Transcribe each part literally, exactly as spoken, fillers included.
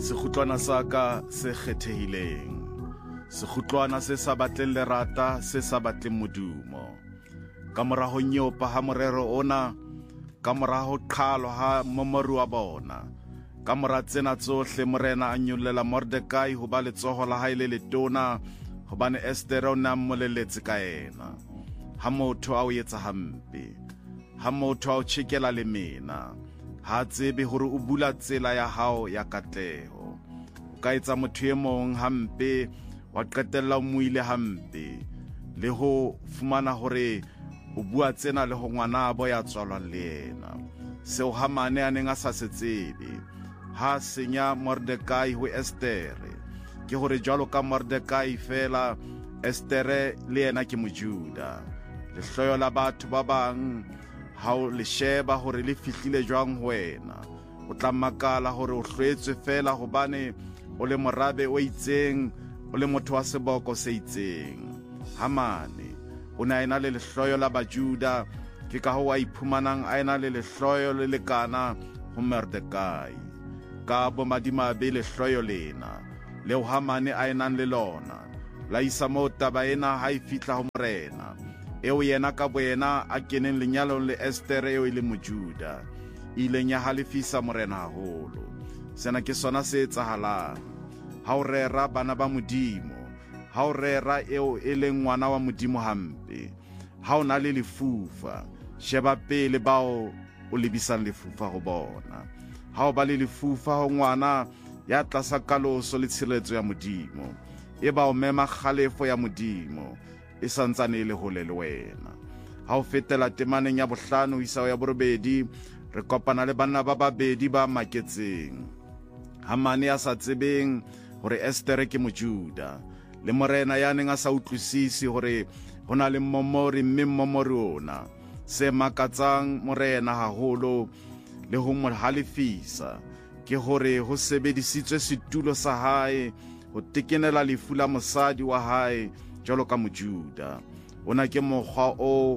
Sekhutlwana sa ka se kgethehileng, sekhutlwana se sa batleng lerata, se sa batleng modumo. Ka mora ho nyopa ha morero ona, ka mora ho qhalwa ha momoru wa bona, ka mora tsena tsohle morena a nyollela Mordekai ho ba letsoho la hae le letona, hobane Estere o na mmolelletse ka ena. Ha motho a o etsa hampe, ha motho a o tjhekela le mena, ha tsebe hore o bula tsela ya hao ya katleho. O ka etsa motho e mong hampe, wa qetella o moile hampe, le ho fumana hore o bua tsena le ho ngwanabo ya tswalwang le yena. Seo Hamane a neng a sa se tsebe, ha senya Mordekai ho Estere, ke hore jwalo ka Mordekai fela, Estere le yena ke Mojuda. Lehloyo la batho ba bang, ha o le sheba hore le fihlile jwang ho wena, o tla makala hore o hlwetswe fela hobane o le morabe o itseng, o le motho wa seboko se itseng. Hamane o ne a ena le lehloyo la Bajuda, ke ka ho a iphumanang a ena le lehloyo le lekana ho Mordekai. Ka bomadimabe lehloyo lena leo Hamane a enang le lona la isa moo taba ena ha e fihla ho morena, eo yena ka boena a keneng lenyalong le Estere eo e le Mojuda, ileng ya halefisa morena haholo. Sena ke sona se etsahalang ha o rera bana ba Modimo, ha o rera eo e leng ngwana wa Modimo hampe. Ha o na le lefufa, sheba pele bao o lebisang lefufa ho bona. Ha o ba le lefufa ho ngwana ya tlasa kaloso le tshireletso ya Modimo, e ba o mema kgalefo ya Modimo e santsane e le hole le wena. Ha o fetela temaneng ya bohlano ho isa ya borobedi, re kopana le banna ba babedi ba maketseng. Hamane a sa tsebeng hore Estere ke Mojuda, le morena ya neng a sa utlwisisi hore ho na le momori mme momori ona, se makatsang morena haholo le ho mo halefisa, ke hore ho sebedisitswe setulo sa hae ho tekenela lefu la mosadi wa hae jwalo ka Mojuda. Ona ke mokgwa o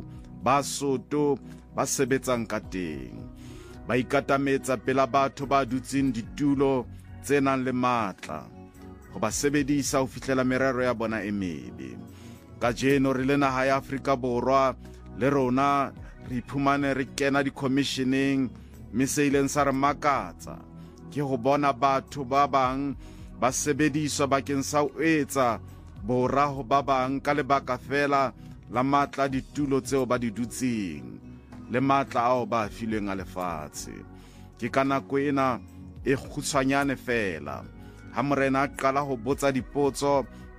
Basotho ba sebetsang ka teng, ba ikatametsa pela batho ba dutseng ditulo tse nang le matla, ho ba sebedisa ho fihlela merero ya bona e mebe. Kajeno re le naha ya Afrika Borwa, le rona re iphumane re kena di-commissioning, mme se ileng sa re makatsa ke ho bona batho ba bang ba sebediswa bakeng sa ho etsa bora ho ba bang ka lebaka fela la matla ditulo tseo ba di dutseng, le matla ao ba filweng a lefatshe. Ke ka nako ena e kgutshwanyane fela, ha morena a qala ho botsa dipotso,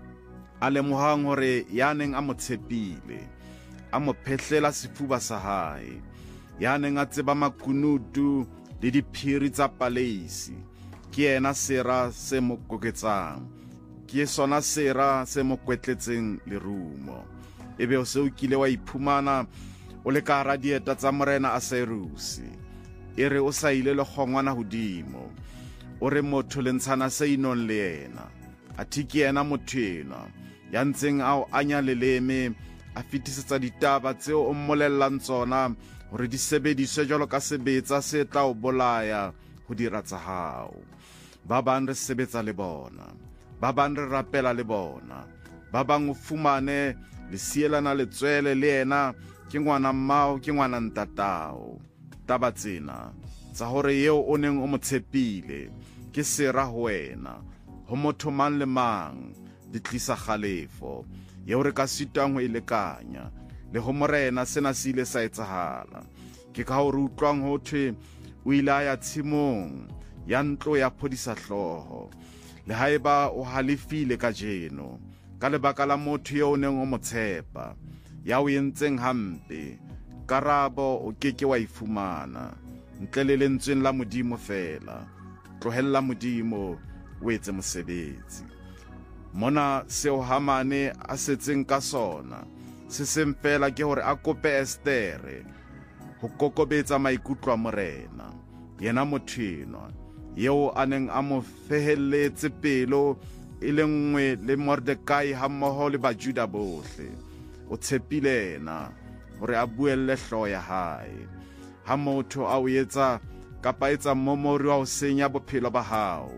a lemohang hore ya neng a mo tshepile, a mo phehlela sefuba sa hae, ya neng a tseba makunutu le diphiri tsa Paleisi, ke yena sera se mo koketsang, ke sona sera se mo kwetletseng lerumo. Ebe o se o kile wa iphumana o le ka hara dieta tsa morena Aserusi, e re o sa ile le kgongwana hodimo, o re motho le ntshana se inong le yena, athe ke yena motho ena ya ntseng ao anya leleme, a fetisetsa ditaba tseo o mmolellang tsona hore di sebediswe jwalo ka sebetsa se tla o bolaya ho dira tsa hao. Ba bang re sebetsa le bona, ba bang re rapela le bona, ba bang o fumane le sielana letswele le yena ke ngwana mmao, ke ngwana ntatao. Taba tsena tsa hore eo o neng o mo tshepile ke sera ho wena, ho motho mang le mang, di tlisa kgalefo yeo re ka sitwang ho e lekanya. Le ho morena sena se ile sa etsahala, ke ka ho re utlwang ho thwe o ile a ya tshimong ya ntlo ya phodisa hlooho. Le haeba o halefile ka jeno ka lebaka la motho eo o neng o mo tshepa, ya o entseng hampe, karabo o keke wa ifumana ntle le lentsweng la Modimo fela. Tlohella Modimo o etse mosebetsi. Mona seo Hamane a setseng ka sona se seng fela ke hore a kope Estere ho kokobetsa maikutlo a morena, yena motho enwa yeo a neng a mo fehelletse pelo e le nngwe le Mordekai hammoho le Bajuda bohle. O tshepile ena hore a buelle hlooho ya hae. Ha motho a o etsa kapa etsa momori wa ho senya bophelo ba hao,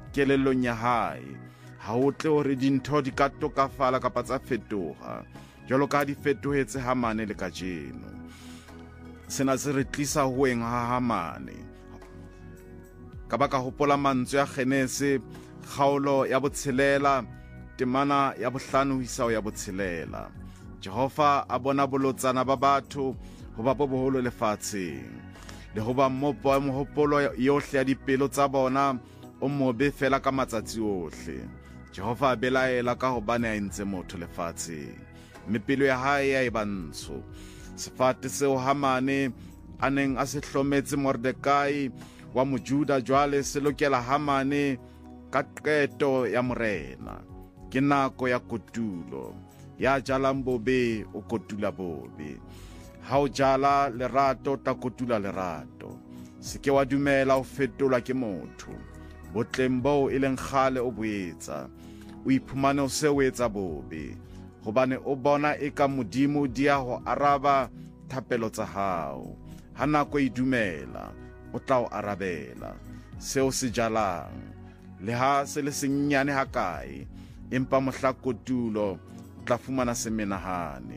kelellong ya hae, ha o tle hore dintho di ka tokafala kapa tsa fetoha jwalo ka di fetohetse Hamane le kajeno. Sena se re tlisa ho eng ha Hamane ka baka hopola mantswe ya Genese kgaolo ya botshelela temana ya bohlano ho isa ho ya botshelela. Jehova a bona bolotsana ba batho ho ba bo boholo lefatsheng le ho ba mmopo ya mohopolo yohle ya dipelo tsa bona o mobe fela ka matsatsi ohle. Jehova a belaela ka hobane a entse motho lefatsheng, mme pelo ya hae ya eba ntsho. Sefate seo Hamane a neng a se hlometse Mordekai wa Mojuda jwale se lokela Hamane ka qeto ya morena. Ke nako ya kotulo, ya jalang bobe o kotula bobe. Ha o jala lerato ta kotula lerato. Seke wa dumela o fetolwa ke motho, botleng bo e leng kgale o boetsa. O iphumane o se o etsa bobe, hobane o bona e ka Modimo dia ho araba thapelo tsa hao. Ha nako e dumela, o tla o arabela seo se jalang, le ha se le senyane hakae, empa mohla kotulo o tla fumana semenahane.